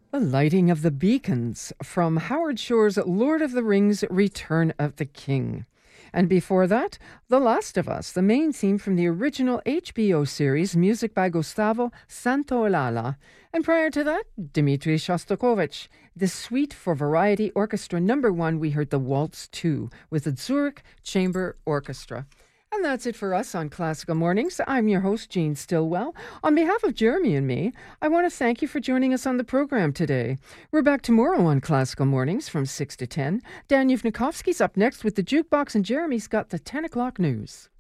The lighting of the beacons from Howard Shore's Lord of the Rings Return of the King. And before that, The Last of Us, the main theme from the original HBO series, music by Gustavo Santaolalla. And prior to that, Dmitri Shostakovich. The Suite for Variety Orchestra #1, we heard the Waltz 2 with the Zurich Chamber Orchestra. And that's it for us on Classical Mornings. I'm your host, Jean Stillwell. On behalf of Jeremy and me, I want to thank you for joining us on the program today. We're back tomorrow on Classical Mornings from 6 to 10. Dan Yevnikovsky's up next with the Jukebox, and Jeremy's got the 10 o'clock news.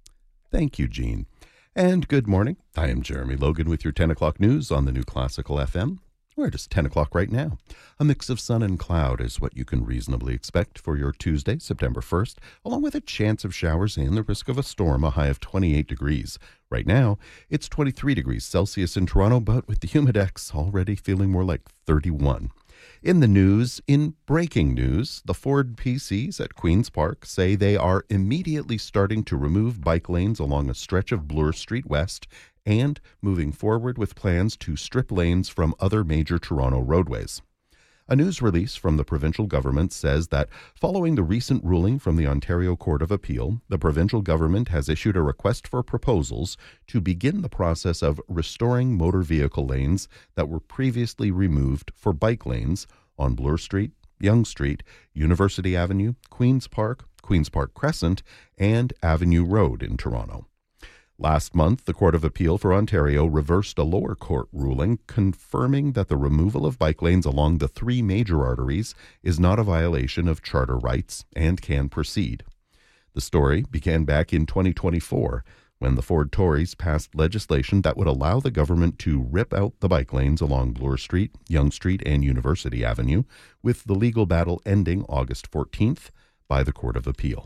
Thank you, Jean. And good morning. I am Jeremy Logan with your 10 o'clock news on the New Classical FM. Where it is 10 o'clock right now. A mix of sun and cloud is what you can reasonably expect for your Tuesday, September 1st, along with a chance of showers and the risk of a storm, a high of 28 degrees. Right now, it's 23 degrees Celsius in Toronto, but with the humidex already feeling more like 31. In the news, in breaking news, the Ford PCs at Queen's Park say they are immediately starting to remove bike lanes along a stretch of Bloor Street West and moving forward with plans to strip lanes from other major Toronto roadways. A news release from the provincial government says that following the recent ruling from the Ontario Court of Appeal, the provincial government has issued a request for proposals to begin the process of restoring motor vehicle lanes that were previously removed for bike lanes on Bloor Street, Yonge Street, University Avenue, Queen's Park Crescent, and Avenue Road in Toronto. Last month, the Court of Appeal for Ontario reversed a lower court ruling confirming that the removal of bike lanes along the three major arteries is not a violation of charter rights and can proceed. The story began back in 2024 when the Ford Tories passed legislation that would allow the government to rip out the bike lanes along Bloor Street, Yonge Street, and University Avenue, with the legal battle ending August 14th by the Court of Appeal.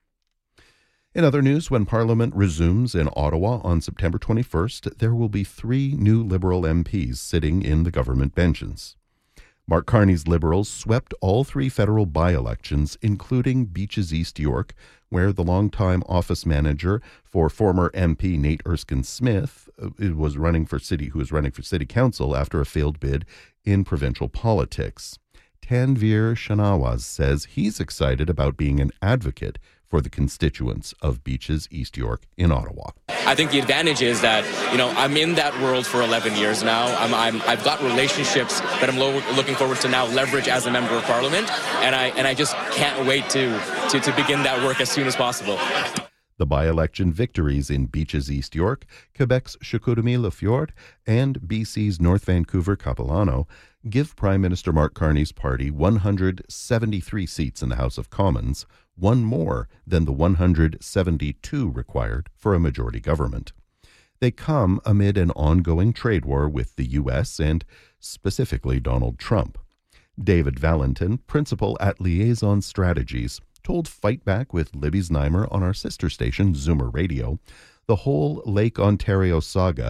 In other news, when Parliament resumes in Ottawa on September 21st, there will be 3 new Liberal MPs sitting in the government benches. Mark Carney's Liberals swept all 3 federal by-elections, including Beaches East York, where the longtime office manager for former MP Nate Erskine-Smith who was running for city council after a failed bid in provincial politics. Tanveer Shanawaz says he's excited about being an advocate for the constituents of Beaches East York in Ottawa. I think the advantage is that, I'm in that world for 11 years now. I've got relationships that I'm looking forward to now leverage as a member of Parliament, and I just can't wait to begin that work as soon as possible. The by-election victories in Beaches East York, Quebec's Chicoutimi-Le-Fjord, and BC's North Vancouver-Capilano give Prime Minister Mark Carney's party 173 seats in the House of Commons, one more than the 172 required for a majority government. They come amid an ongoing trade war with the U.S. and specifically Donald Trump. David Valentin, principal at Liaison Strategies, told Fight Back with Libby Znaimer on our sister station, Zoomer Radio, the whole Lake Ontario saga